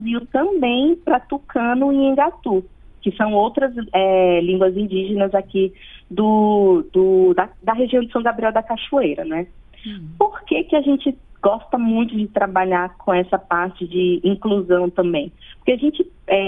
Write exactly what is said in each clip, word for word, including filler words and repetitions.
Brasil também para tucano e engatu, que são outras é, línguas indígenas aqui do, do, da, da região de São Gabriel da Cachoeira, né? Hum. Por que que a gente gosta muito de trabalhar com essa parte de inclusão também? Porque a gente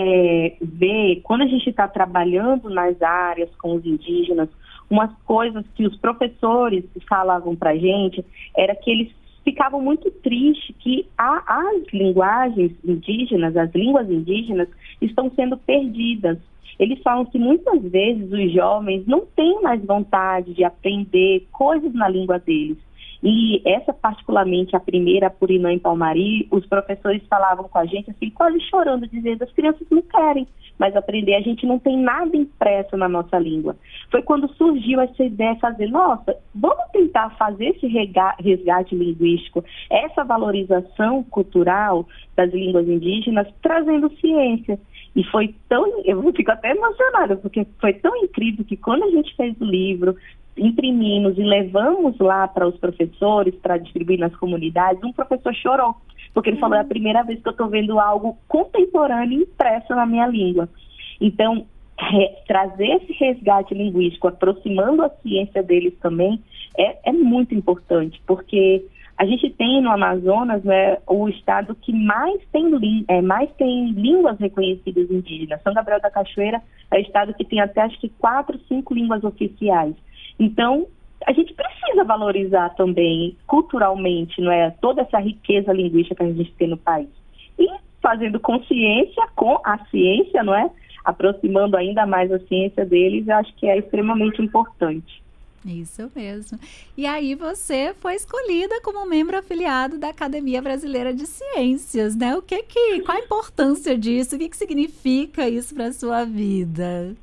é, vê, quando a gente está trabalhando nas áreas com os indígenas, umas coisas que os professores falavam para a gente era que eles ficavam muito tristes que a, as linguagens indígenas, as línguas indígenas, estão sendo perdidas. Eles falam que muitas vezes os jovens não têm mais vontade de aprender coisas na língua deles. E essa, particularmente, a primeira, a Purinã em Palmari, os professores falavam com a gente, assim, quase chorando, dizendo, as crianças não querem mais aprender, a gente não tem nada impresso na nossa língua. Foi quando surgiu essa ideia de fazer, nossa, vamos tentar fazer esse resgate linguístico, essa valorização cultural das línguas indígenas, trazendo ciência. E foi tão, eu fico até emocionada, porque foi tão incrível que quando a gente fez o livro, imprimimos e levamos lá para os professores, para distribuir nas comunidades, um professor chorou, porque ele falou, é a primeira vez que eu estou vendo algo contemporâneo impresso na minha língua. Então, re, trazer esse resgate linguístico, aproximando a ciência deles também, é, é muito importante, porque a gente tem no Amazonas, né, o estado que mais tem, é, mais tem línguas reconhecidas indígenas. São Gabriel da Cachoeira é o estado que tem até, acho que, quatro, cinco línguas oficiais. Então, a gente precisa valorizar também, culturalmente, não é, toda essa riqueza linguística que a gente tem no país. E fazendo consciência com a ciência, não é? Aproximando ainda mais a ciência deles, eu acho que é extremamente importante. Isso mesmo. E aí você foi escolhida como membro afiliado da Academia Brasileira de Ciências, né? O que que, qual a importância disso? O que que significa isso para a sua vida?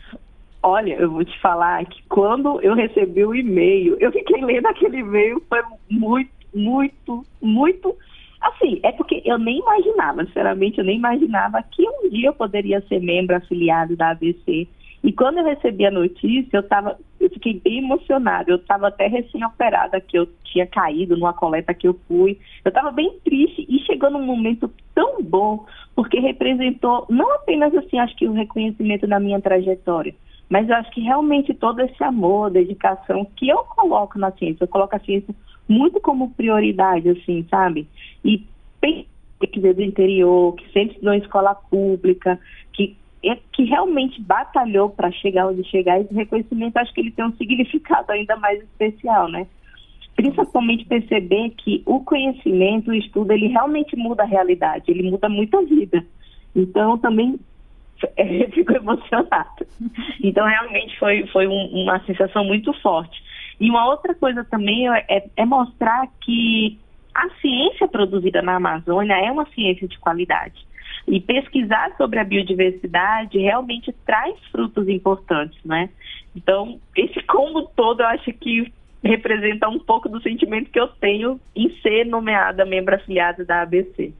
Olha, eu vou te falar que quando eu recebi o e-mail, eu fiquei lendo aquele e-mail, foi muito, muito, muito... Assim, é porque eu nem imaginava, sinceramente, eu nem imaginava que um dia eu poderia ser membro afiliado da A B C. E quando eu recebi a notícia, eu, tava, eu fiquei bem emocionada. Eu estava até recém-operada, que eu tinha caído numa coleta que eu fui. Eu estava bem triste e chegou num momento tão bom, porque representou não apenas, assim, acho que o reconhecimento da minha trajetória, mas eu acho que realmente todo esse amor, dedicação que eu coloco na ciência, eu coloco a ciência muito como prioridade, assim, sabe? E que veio do interior, que sempre estudou em escola pública, que, que realmente batalhou para chegar onde chegar, esse reconhecimento, acho que ele tem um significado ainda mais especial, né? Principalmente perceber que o conhecimento, o estudo, ele realmente muda a realidade, ele muda muito a vida. Então, também... eu fico emocionada. Então, realmente foi, foi um, uma sensação muito forte. E uma outra coisa também é, é mostrar que a ciência produzida na Amazônia é uma ciência de qualidade. E pesquisar sobre a biodiversidade realmente traz frutos importantes, né? Então, esse combo todo, eu acho que representa um pouco do sentimento que eu tenho em ser nomeada membro afiliada da A B C.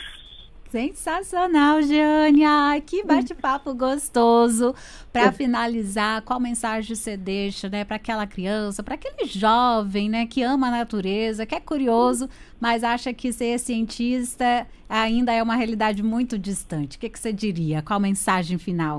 Sensacional, Jeane. Ai, que bate-papo gostoso. Para finalizar, qual mensagem você deixa, né, para aquela criança, para aquele jovem, né, que ama a natureza, que é curioso, mas acha que ser cientista ainda é uma realidade muito distante? O que, que você diria? Qual mensagem final?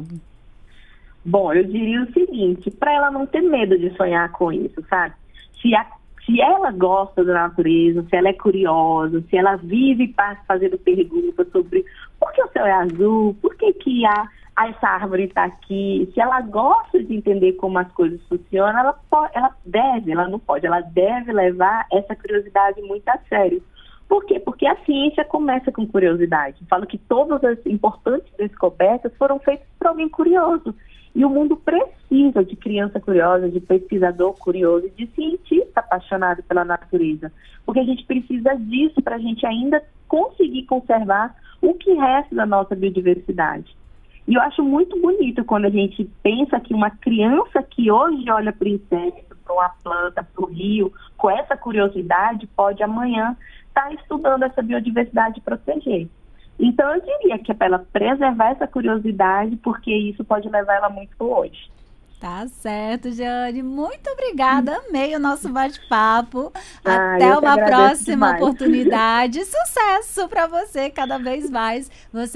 Bom, eu diria o seguinte, para ela não ter medo de sonhar com isso, sabe? Se a Se ela gosta da natureza, se ela é curiosa, se ela vive e passa fazendo perguntas sobre por que o céu é azul, por que, que a, a essa árvore está aqui, se ela gosta de entender como as coisas funcionam, ela, pode, ela deve, ela não pode, ela deve levar essa curiosidade muito a sério. Por quê? Porque a ciência começa com curiosidade. Eu falo que todas as importantes descobertas foram feitas por alguém curioso. E o mundo precisa de criança curiosa, de pesquisador curioso, de cientista apaixonado pela natureza. Porque a gente precisa disso para a gente ainda conseguir conservar o que resta da nossa biodiversidade. E eu acho muito bonito quando a gente pensa que uma criança que hoje olha para o inseto, para uma planta, para o rio, com essa curiosidade, pode amanhã estar estudando essa biodiversidade e proteger. Então, eu diria que é para ela preservar essa curiosidade, porque isso pode levar ela muito longe. Tá certo, Jeane. Muito obrigada. Amei o nosso bate-papo. Ah, Até uma próxima demais. oportunidade. Sucesso para você cada vez mais. Você